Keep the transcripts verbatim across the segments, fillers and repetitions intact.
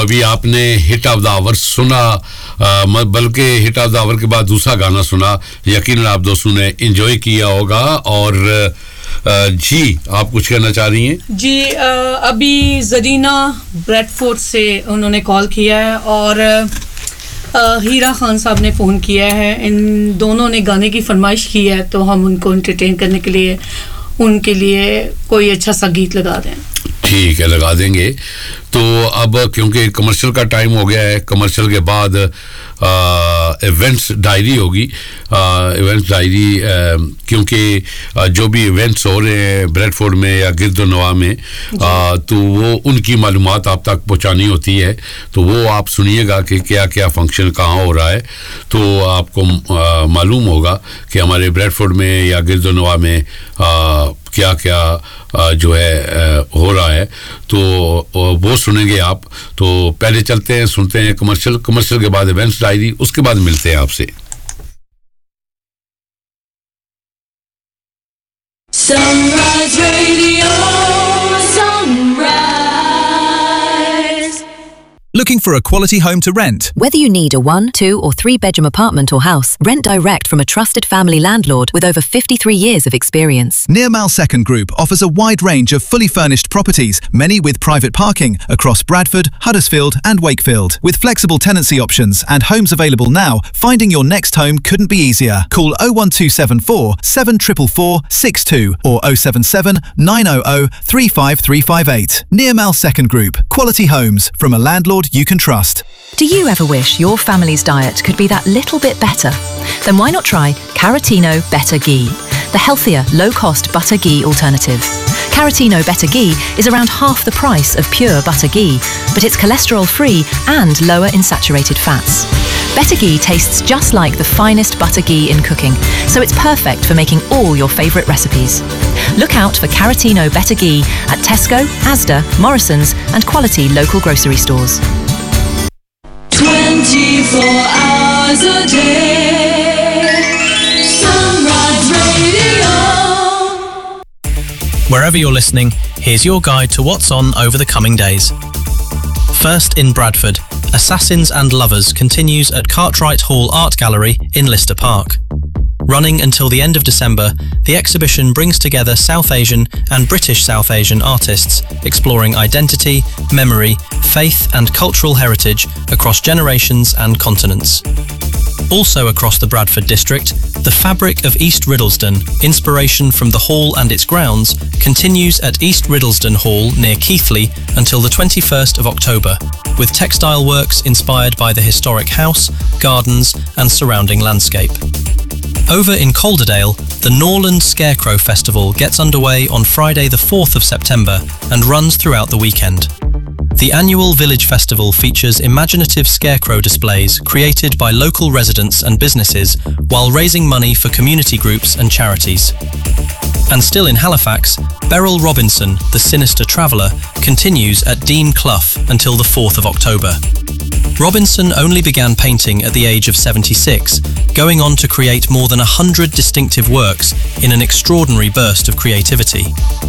अभी आपने hit of the our सुना, बल्कि हिट ऑफ द आवर के बाद दूसरा गाना सुना, यकीनन आप दोस्तों ने एंजॉय किया होगा. और जी आप कुछ कहना चाह रही हैं? जी अभी जरीना ब्रैडफोर्ड से उन्होंने कॉल किया है और हीरा खान साहब ने फ़ोन किया है. इन दोनों ने गाने की फरमाइश की है तो हम उनको एंटरटेन करने के लिए उनके लिए कोई अच्छा सा गीत लगा दें. ठीक है, लगा देंगे. तो अब क्योंकि कमर्शियल का टाइम हो गया है, कमर्शियल के बाद इवेंट्स डायरी होगी. इवेंट्स डायरी क्योंकि जो भी इवेंट्स हो रहे हैं ब्रैडफोर्ड में या गिरदोनवा में आ, तो वो उनकी मालूमात आप तक पहुंचानी होती है. तो वो आप सुनिएगा कि क्या क्या फंक्शन कहाँ हो रहा है, तो आपको आ, मालूम होगा कि हमारे ब्रैडफोर्ड में या गिरदोनवा में आ, क्या क्या जो है हो रहा है. तो वो सुनेंगे आप. तो पहले चलते हैं, सुनते हैं कमर्शियल, कमर्शियल के बाद इवेंट्स डायरी, उसके बाद मिलते हैं आपसे. Sunrise Radio, Sunrise. Looking for a quality home to rent? Whether you need a one, two or three bedroom apartment or house, rent direct from a trusted family landlord with over fifty-three years of experience. Nearmal Second Group offers a wide range of fully furnished properties, many with private parking, across Bradford, Huddersfield and Wakefield. With flexible tenancy options and homes available now, finding your next home couldn't be easier. Call oh one two seven four, seven four four, six two or oh seven seven, nine hundred, three five three five eight. Nearmal Second Group. Quality homes from a landlord you can trust. Do you ever wish your family's diet could be that little bit better? Then why not try Caratino Better Ghee, the healthier, low-cost butter ghee alternative. Caratino Better Ghee is around half the price of pure butter ghee, but it's cholesterol-free and lower in saturated fats. Better Ghee tastes just like the finest butter ghee in cooking, so it's perfect for making all your favourite recipes. Look out for Caratino Better Ghee at Tesco, Asda, Morrison's and quality local grocery stores. twenty-four hours a day, Sunrise Radio. Wherever you're listening, here's your guide to what's on over the coming days. First in Bradford, Assassins and Lovers continues at Cartwright Hall Art Gallery in Lister Park. Running until the end of December, the exhibition brings together South Asian and British South Asian artists, exploring identity, memory, faith and cultural heritage across generations and continents. Also across the Bradford district, the fabric of East Riddlesden, inspiration from the hall and its grounds, continues at East Riddlesden Hall near Keighley until the twenty-first of October, with textile works inspired by the historic house, gardens and surrounding landscape. Over in Calderdale, the Norland Scarecrow Festival gets underway on Friday the fourth of September and runs throughout the weekend. The annual Village Festival features imaginative scarecrow displays created by local residents and businesses while raising money for community groups and charities. And still in Halifax, Beryl Robinson, the Sinister Traveller, continues at Dean Clough until the fourth of October. Robinson only began painting at the age of seventy-six, going on to create more than a hundred distinctive works in an extraordinary burst of creativity.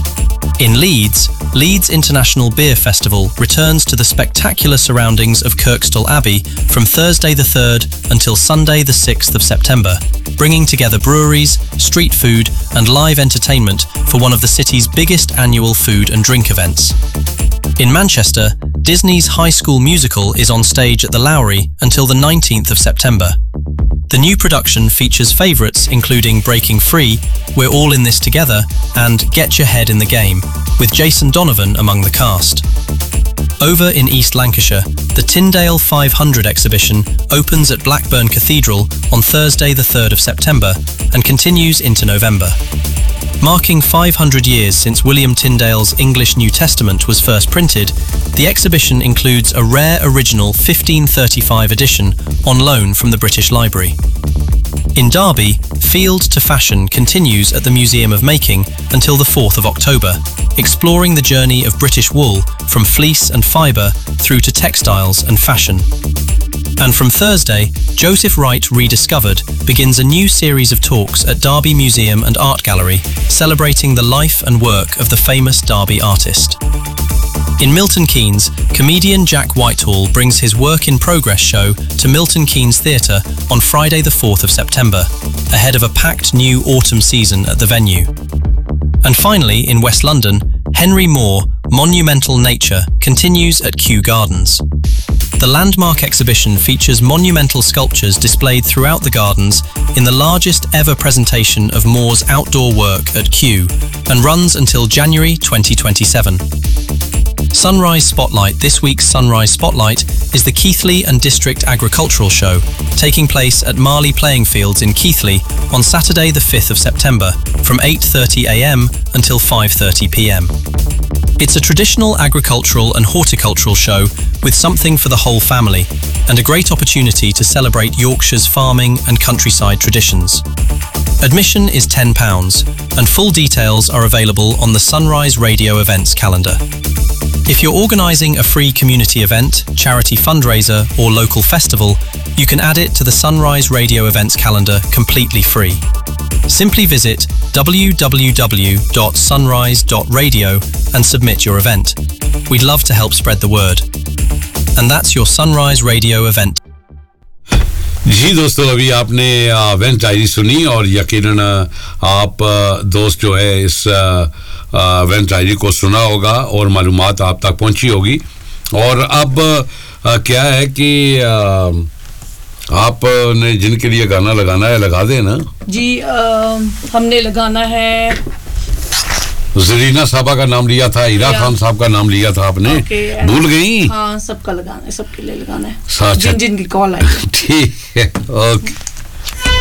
In Leeds, Leeds International Beer Festival returns to the spectacular surroundings of Kirkstall Abbey from Thursday the third until Sunday the sixth of September, bringing together breweries, street food and live entertainment for one of the city's biggest annual food and drink events. In Manchester, Disney's High School Musical is on stage at the Lowry until the nineteenth of September. The new production features favourites including Breaking Free, We're All in This Together and Get Your Head in the Game, with Jason Donovan among the cast. Over in East Lancashire, the Tyndale five hundred exhibition opens at Blackburn Cathedral on Thursday the third of September and continues into November. Marking five hundred years since William Tyndale's English New Testament was first printed, the exhibition includes a rare original fifteen thirty-five edition on loan from the British Library. In Derby, Field to Fashion continues at the Museum of Making until the fourth of October, exploring the journey of British wool from fleece and fibre through to textiles and fashion. And from Thursday, Joseph Wright Rediscovered begins a new series of talks at Derby Museum and Art Gallery, celebrating the life and work of the famous Derby artist. In Milton Keynes, comedian Jack Whitehall brings his Work in Progress show to Milton Keynes Theatre on Friday the fourth of September, ahead of a packed new autumn season at the venue. And finally, in West London, Henry Moore, Monumental Nature continues at Kew Gardens. The landmark exhibition features monumental sculptures displayed throughout the gardens in the largest ever presentation of Moore's outdoor work at Kew and runs until January twenty twenty-seven. Sunrise Spotlight. This week's Sunrise Spotlight is the Keighley and District Agricultural Show, taking place at Marley Playing Fields in Keighley on Saturday the fifth of September from eight thirty a m until five thirty p m. It's a traditional agricultural and horticultural show with something for the whole family and a great opportunity to celebrate Yorkshire's farming and countryside traditions. Admission is ten pounds and full details are available on the Sunrise Radio events calendar. If you're organising a free community event, charity fundraiser or local festival, you can add it to the Sunrise Radio events calendar completely free. Simply visit w w w dot sunrise dot radio and submit your event. We'd love to help spread the word. And that's your Sunrise Radio event. जी दोस्तों, अभी आपने event diary सुनी और यकीनन आप दोस्त जो है इस इवेंट डायरी को सुना होगा और मालूमात आप तक पहुंची होगी. और अब क्या है कि आपने जिनके लिए गाना लगाना है लगा दें ना जी. आ, हमने लगाना है जरीना साहबा का नाम लिया था, हीरा खान साहब का नाम लिया था आपने. okay, भूल गई. हाँ, सबका लगाना है, सबके लिए लगाना है जिन जिन की कॉल आई. ठीक है, ओके.